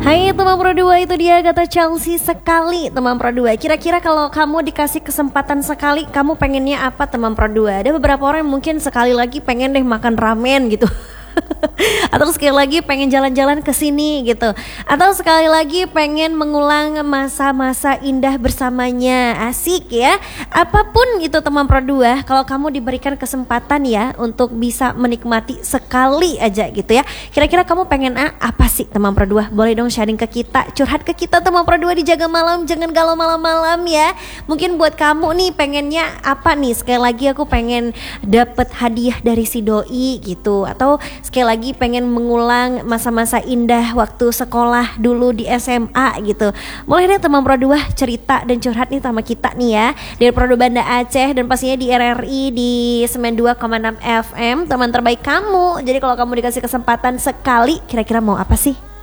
Hai teman Pro 2, itu dia kata Chelsea sekali teman Pro 2. Kira-kira kalau kamu dikasih kesempatan sekali, kamu pengennya apa teman Pro 2? Ada beberapa orang yang mungkin sekali lagi pengen deh makan ramen gitu. Atau sekali lagi pengen jalan-jalan ke sini gitu. Atau sekali lagi pengen mengulang masa-masa indah bersamanya. Asik ya. Apapun itu teman Pro 2, kalau kamu diberikan kesempatan ya untuk bisa menikmati sekali aja gitu ya. Kira-kira kamu pengen apa sih teman Pro 2? Boleh dong sharing ke kita, curhat ke kita teman Pro 2 di Jaga Malam. Jangan galau malam-malam ya. Mungkin buat kamu nih pengennya apa nih? Sekali lagi aku pengen dapet hadiah dari si doi gitu. Atau sekali lagi pengen mengulang masa-masa indah waktu sekolah dulu di SMA gitu. Boleh deh teman Pro 2 cerita dan curhat nih sama kita nih ya, dari Pro 2 Banda Aceh dan pastinya di RRI di 92,6 FM, teman terbaik kamu. Jadi kalau kamu dikasih kesempatan sekali, kira-kira mau apa sih?